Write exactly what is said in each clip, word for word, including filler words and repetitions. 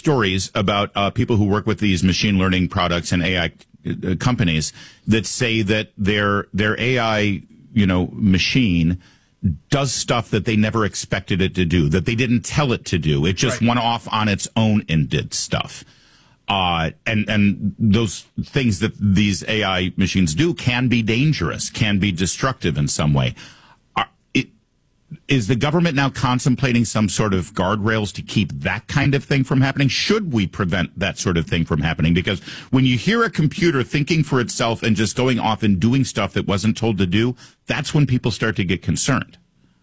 stories about uh, people who work with these machine learning products and A I uh, companies that say that their their A I, you know, machine does stuff that they never expected it to do, that they didn't tell it to do. It just Right. went off on its own and did stuff. Uh, and, and those things that these A I machines do can be dangerous, can be destructive in some way. Are, it, is the government now contemplating some sort of guardrails to keep that kind of thing from happening? Should we prevent that sort of thing from happening? Because when you hear a computer thinking for itself and just going off and doing stuff that wasn't told to do, that's when people start to get concerned.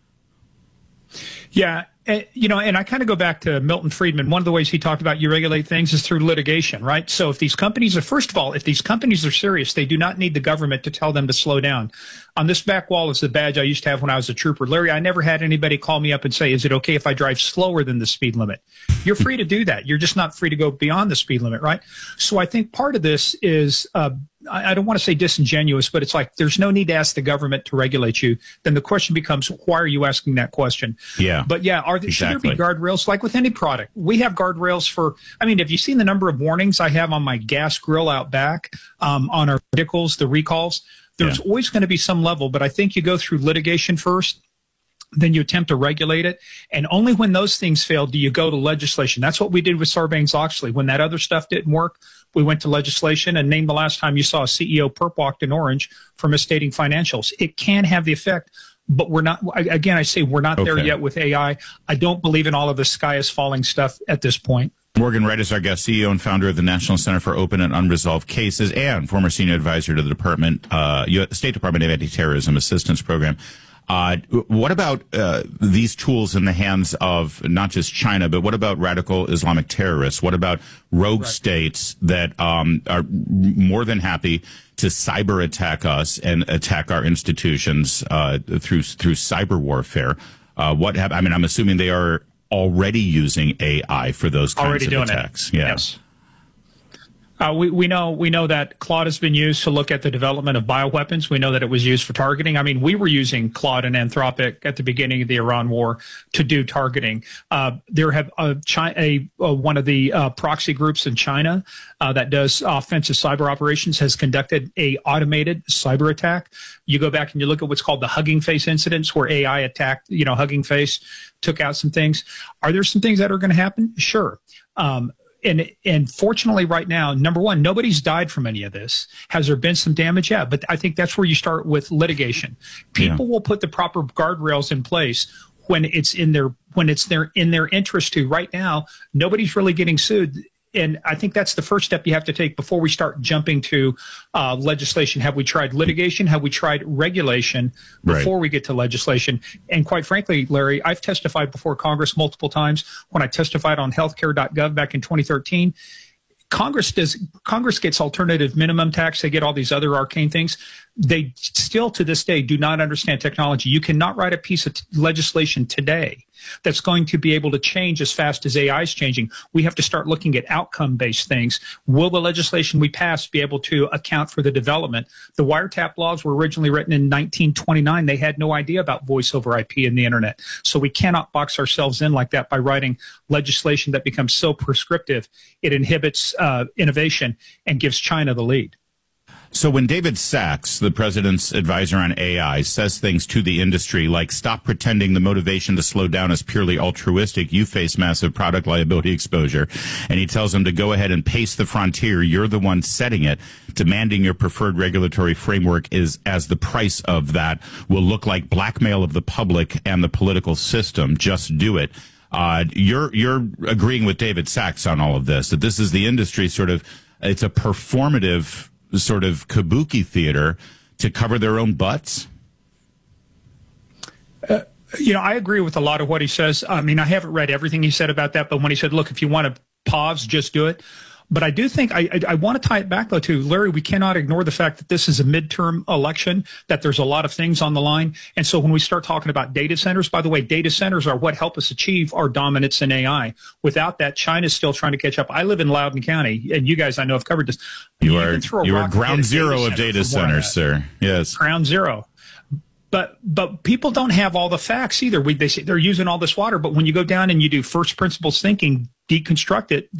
Yeah. And, you know, and I kind of go back to Milton Friedman. One of the ways he talked about you regulate things is through litigation, right? So if these companies are, first of all, if these companies are serious, they do not need the government to tell them to slow down. On this back wall is the badge I used to have when I was a trooper. Larry, I never had anybody call me up and say, is it okay if I drive slower than the speed limit? You're free to do that. You're just not free to go beyond the speed limit, right? So I think part of this is, uh, I don't want to say disingenuous, but it's like there's no need to ask the government to regulate you. Then the question becomes, why are you asking that question? Yeah. But yeah, are there, exactly. should there be guardrails? Like with any product, we have guardrails for, I mean, have you seen the number of warnings I have on my gas grill out back, um, on our vehicles, the recalls? There's yeah. always going to be some level, but I think you go through litigation first. Then you attempt to regulate it. And only when those things fail do you go to legislation. That's what we did with Sarbanes-Oxley. When that other stuff didn't work, we went to legislation. And name the last time you saw a C E O perp walked in orange for misstating financials. It can have the effect, but we're not, again, I say we're not okay. there yet with A I. I don't believe in all of the sky is falling stuff at this point. Morgan Wright is our guest, C E O and founder of the National Center for Open and Unresolved Cases and former senior advisor to the Department, uh, State Department of Anti-Terrorism Assistance Program. Uh, what about uh, these tools in the hands of not just China, but what about radical Islamic terrorists? What about rogue right. states that um, are more than happy to cyber attack us and attack our institutions uh, through through cyber warfare? Uh, what have, I mean, I'm assuming they are already using A I for those kinds already of doing attacks. It. Yeah. Yes. Uh, we, we know we know that Claude has been used to look at the development of bioweapons. We know that it was used for targeting. I mean, we were using Claude and Anthropic at the beginning of the Iran war to do targeting. Uh, there have uh, China, a, uh, one of the uh, proxy groups in China uh, that does offensive cyber operations has conducted a automated cyber attack. You go back and you look at what's called the Hugging Face incidents, where A I attacked, you know, Hugging Face, took out some things. Are there some things that are going to happen? Sure. Um, And, and fortunately right now, number one, nobody's died from any of this. Has there been some damage? Yeah, but I think that's where you start with litigation. People yeah. will put the proper guardrails in place when it's in their when it's their in their interest to. Right now, nobody's really getting sued. And I think that's the first step you have to take before we start jumping to uh, legislation. Have we tried litigation? Have we tried regulation before right. we get to legislation? And quite frankly, Larry, I've testified before Congress multiple times. When I testified on healthcare dot gov back in twenty thirteen, Congress does Congress gets alternative minimum tax. They get all these other arcane things. They still to this day do not understand technology. You cannot write a piece of t- legislation today that's going to be able to change as fast as A I is changing. We have to start looking at outcome-based things. Will the legislation we pass be able to account for the development? The wiretap laws were originally written in nineteen twenty-nine. They had no idea about voice over I P and the internet. So we cannot box ourselves in like that by writing legislation that becomes so prescriptive. It inhibits uh, innovation and gives China the lead. So when David Sachs, the president's advisor on A I, says things to the industry like, stop pretending the motivation to slow down is purely altruistic, you face massive product liability exposure, and he tells them to go ahead and pace the frontier, you're the one setting it, demanding your preferred regulatory framework is as the price of that will look like blackmail of the public and the political system, just do it. Uh, you're, you're agreeing with David Sachs on all of this, that this is the industry sort of, it's a performative sort of kabuki theater to cover their own butts? Uh, you know, I agree with a lot of what he says. I mean, I haven't read everything he said about that, but when he said, look, if you want to pause, just do it. But I do think I, I, I want to tie it back, though, to Larry. We cannot ignore the fact that this is a midterm election, that there's a lot of things on the line. And so when we start talking about data centers, by the way, data centers are what help us achieve our dominance in A I. Without that, China's still trying to catch up. I live in Loudoun County, and you guys, I know, have covered this. You, you are you are ground zero of data centers, sir. Yes. Ground zero. But but people don't have all the facts either. We, they say they're using all this water, but when you go down and you do first principles thinking, deconstruct it,